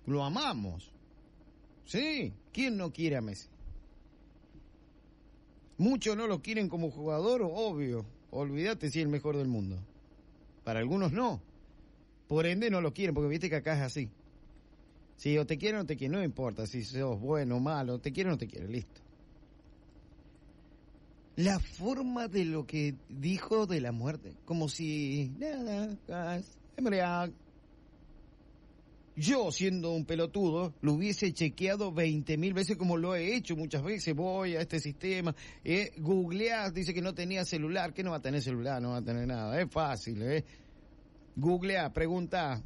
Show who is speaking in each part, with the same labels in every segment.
Speaker 1: Lo amamos. Sí, ¿quién no quiere a Messi? Muchos no lo quieren como jugador, obvio. Olvídate si es el mejor del mundo. Para algunos no. Por ende no lo quieren, porque viste que acá es así. Si o te quieren o te quieren, no importa si sos bueno o malo, te quieren o no te quieren, listo. La forma de lo que dijo de la muerte, como si nada, yo, siendo un pelotudo, lo hubiese chequeado 20.000 veces como lo he hecho muchas veces. Voy a este sistema, googleás, dice que no tenía celular. ¿Qué no va a tener celular? No va a tener nada. Es fácil, Googleá, pregunta,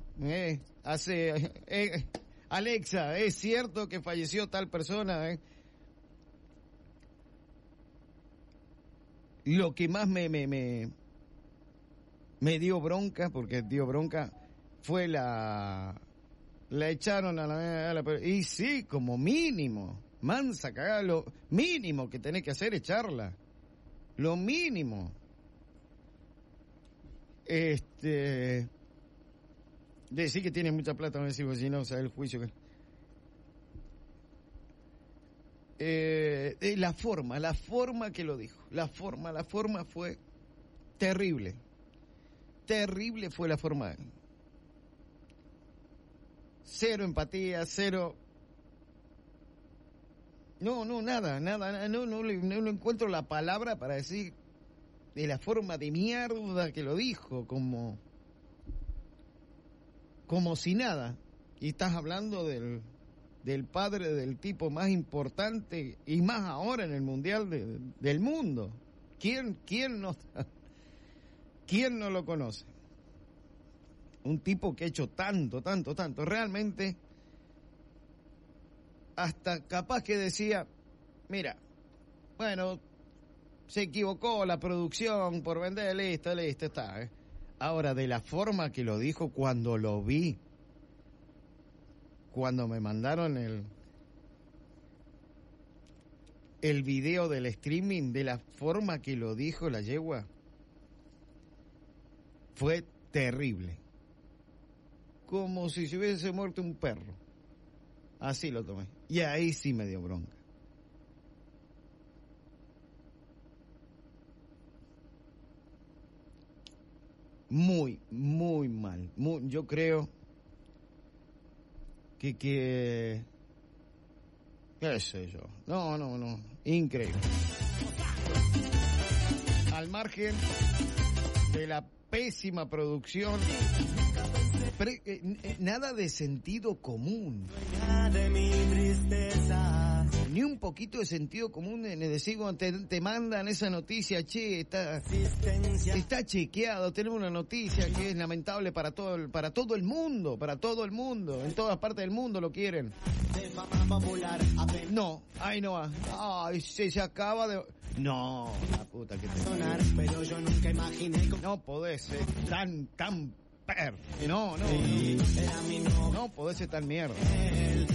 Speaker 1: Alexa, ¿es cierto que falleció tal persona? Lo que más me dio bronca, porque dio bronca, fue la echaron a la y sí, como mínimo, mansa cagada, lo mínimo que tenés que hacer es echarla. Lo mínimo. Decir que tiene mucha plata, no decimos, si no, o sea, el juicio que... la forma que lo dijo, la forma fue terrible. Terrible fue la forma. Cero empatía, cero... nada, no encuentro la palabra para decir de la forma de mierda que lo dijo, como si nada. Y estás hablando del padre del tipo más importante y más ahora en el mundial del mundo. ¿Quién no lo conoce? Un tipo que ha hecho tanto, realmente, hasta capaz que decía, mira, bueno, se equivocó la producción por vender, listo, está. Ahora, de la forma que lo dijo, cuando lo vi, cuando me mandaron el video del streaming, de la forma que lo dijo la yegua, fue terrible. Como si se hubiese muerto un perro. Así lo tomé. Y ahí sí me dio bronca. Muy mal. Yo creo que qué sé yo. No. Increíble. Al margen de la pésima producción, nada de sentido común. Ni un poquito de sentido común en decir cuando te mandan esa noticia, che, está chequeado, tenemos una noticia que es lamentable para todo el mundo, en todas partes del mundo lo quieren. No, ahí no va. Ay, se acaba de... No, la puta que te...
Speaker 2: Pero yo nunca imaginé...
Speaker 1: No podés ser tan No podés ser tan mierda.